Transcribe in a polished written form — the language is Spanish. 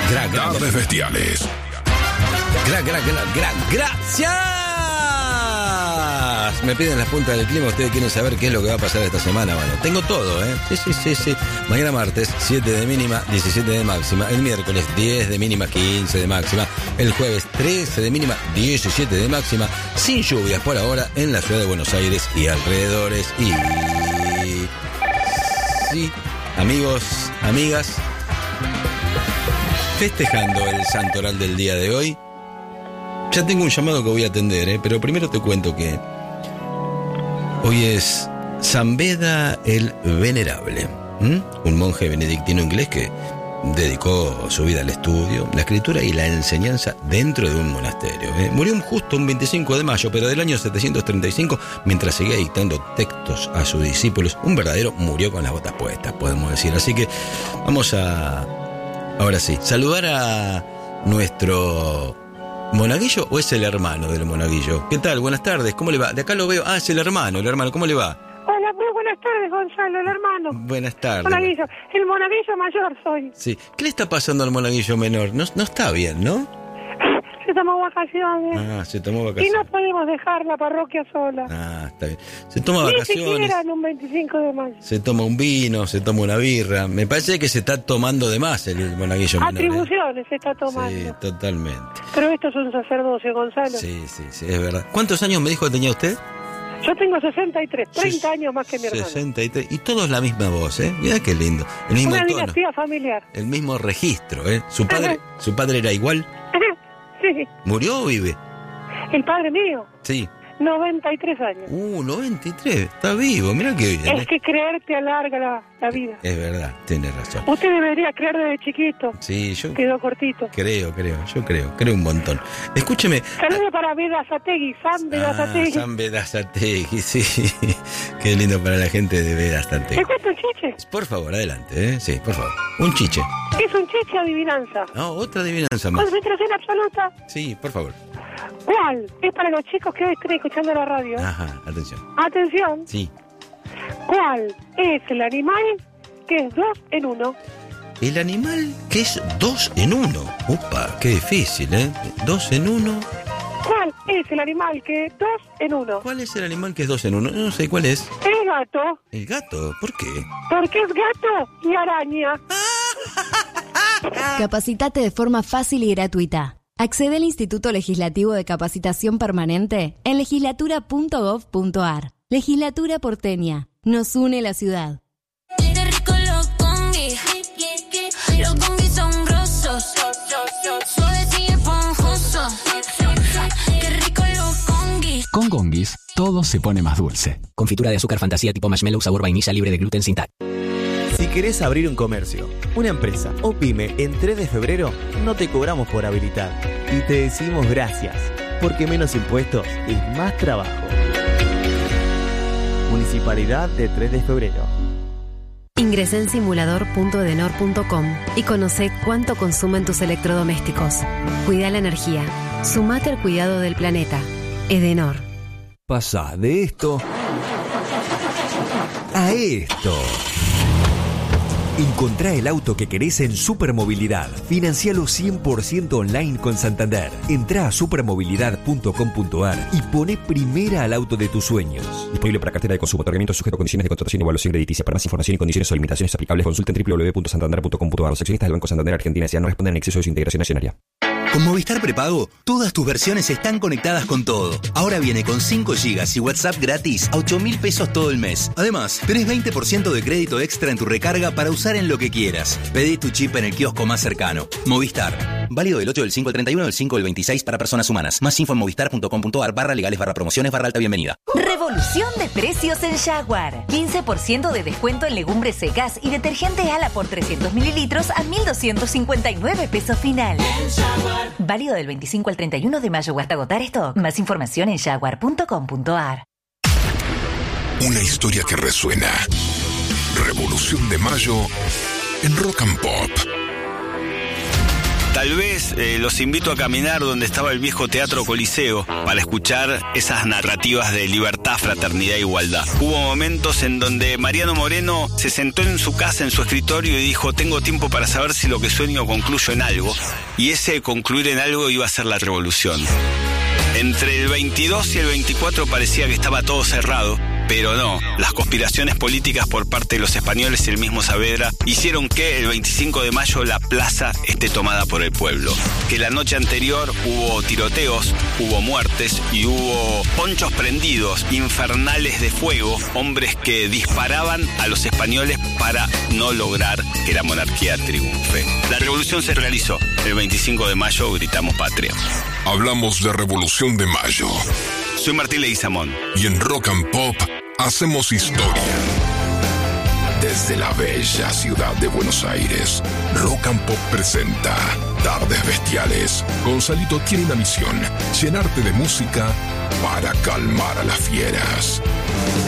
Tardes Bestiales. Gracias. Me piden las puntas del clima. Ustedes quieren saber qué es lo que va a pasar esta semana. Bueno, tengo todo, ¿eh? Sí. Mañana martes, 7 de mínima, 17 de máxima. El miércoles, 10 de mínima, 15 de máxima. El jueves, 13 de mínima, 17 de máxima. Sin lluvias por ahora en la ciudad de Buenos Aires y alrededores. Y... sí, amigos, amigas, festejando el santoral del día de hoy. Ya tengo un llamado que voy a atender, pero primero te cuento que hoy es San Beda el Venerable, un monje benedictino inglés que dedicó su vida al estudio, la escritura y la enseñanza dentro de un monasterio. Murió justo un 25 de mayo, pero del año 735, mientras seguía dictando textos a sus discípulos. Un verdadero murió con las botas puestas, podemos decir. Así que vamos a, ahora sí, saludar a nuestro monaguillo, ¿o es el hermano del monaguillo? ¿Qué tal? Buenas tardes, ¿cómo le va? De acá lo veo. Ah, es el hermano, ¿cómo le va? Hola, muy buenas tardes, Gonzalo, el hermano. Buenas tardes. Monaguillo, el monaguillo mayor soy. Sí. ¿Qué le está pasando al monaguillo menor? No está bien, ¿no? Se tomó vacaciones. Ah, se tomó vacaciones. Y no podemos dejar la parroquia sola. Ah, está bien. Se toma Ni vacaciones. siquiera en un 25 de mayo. Se toma un vino, se toma una birra. Me parece que se está tomando de más el monaguillo menor. Atribuciones se está tomando. Sí, totalmente. Pero esto es un sacerdocio, Gonzalo. Sí, es verdad. ¿Cuántos años me dijo que tenía usted? Yo tengo 63, 30 años más que mi hermano. 63. Y todos la misma voz, ¿eh? Mirá qué lindo. El mismo Una tono. dinastía familiar. El mismo registro, ¿eh? ¿Su padre era igual? Sí. ¿Murió o vive? El padre mío. Sí. 93 años. 93. Está vivo. Mirá qué bien. Es que creer te alarga la vida. Es verdad, tiene razón. Usted debería creer desde chiquito. Sí, yo quedó cortito. Creo un montón. Escúcheme. Saludos para Berazategui, San Berazategui. San Berazategui, sí. Qué lindo para la gente de Berazategui. ¿Te cuento un chiche? Por favor, adelante, ¿eh? Sí, por favor. Un chiche. Es un chiche adivinanza. No, otra adivinanza más. Concentración absoluta. Sí, por favor. ¿Cuál? Es para los chicos que hoy estén escuchando la radio. Ajá, atención. Atención. Sí. ¿Cuál es el animal que es 2 en 1? El animal que es 2 en 1. Upa, qué difícil, ¿eh? 2 en 1. ¿Cuál es el animal que es 2 en 1? ¿Cuál es el animal que es 2 en 1? No sé cuál es. El gato. ¿El gato? ¿Por qué? Porque es gato y araña. Capacitate de forma fácil y gratuita. Accede al Instituto Legislativo de Capacitación Permanente en legislatura.gov.ar. Legislatura porteña. Nos une la ciudad. Qué rico los congis. Los congis son grosos. Suaves y esponjosos. Qué rico los congis. Con Gongis, todo se pone más dulce. Confitura de azúcar fantasía tipo marshmallow sabor vainilla libre de gluten sin TAC. Si querés abrir un comercio, una empresa o pyme en 3 de febrero, no te cobramos por habilitar. Y te decimos gracias, porque menos impuestos es más trabajo. Municipalidad de 3 de febrero. Ingresá en simulador.edenor.com y conoce cuánto consumen tus electrodomésticos. Cuida la energía. Sumate al cuidado del planeta. Edenor. Pasá de esto a esto. Encontrá el auto que querés en Supermovilidad. Financialo 100% online con Santander. Entrá a supermovilidad.com.ar y poné primera al auto de tus sueños. Disponible para cartera de consumo. Otorgamiento sujeto a condiciones de contratación y evaluación crediticia. Para más información y condiciones o limitaciones aplicables, consulta en www.santander.com.ar. Los accionistas del Banco Santander Argentina S.A. no responden en exceso de su integración accionaria. Con Movistar Prepago, todas tus versiones están conectadas con todo. Ahora viene con 5 GB y WhatsApp gratis a 8.000 pesos todo el mes. Además, tenés 20% de crédito extra en tu recarga para usar en lo que quieras. Pedí tu chip en el kiosco más cercano. Movistar. Válido del 8 del 5 al 31 del 5 del 26 para personas humanas. Más info en movistar.com.ar/legales/promociones/alta bienvenida. Revolución de precios en Jaguar. 15% de descuento en legumbres secas y detergente Ala por 300 mililitros a 1.259 pesos final. Válido del 25 al 31 de mayo o hasta agotar stock. Más información en jaguar.com.ar. Una historia que resuena. Revolución de Mayo en Rock and Pop. Tal vez los invito a caminar donde estaba el viejo Teatro Coliseo para escuchar esas narrativas de libertad, fraternidad e igualdad. Hubo momentos en donde Mariano Moreno se sentó en su casa, en su escritorio, y dijo: tengo tiempo para saber si lo que sueño concluyo en algo. Y ese concluir en algo iba a ser la revolución. Entre el 22 y el 24 parecía que estaba todo cerrado, pero no. Las conspiraciones políticas por parte de los españoles y el mismo Saavedra hicieron que el 25 de mayo la plaza esté tomada por el pueblo. Que la noche anterior hubo tiroteos, hubo muertes y hubo ponchos prendidos, infernales de fuego, hombres que disparaban a los españoles para no lograr que la monarquía triunfe. La revolución se realizó. El 25 de mayo gritamos patria. Hablamos de Revolución de Mayo. Soy Martín Leguizamón. Y en Rock and Pop hacemos historia. Desde la bella ciudad de Buenos Aires, Rock and Pop presenta Tardes Bestiales. Gonzalito tiene una misión: llenarte de música para calmar a las fieras.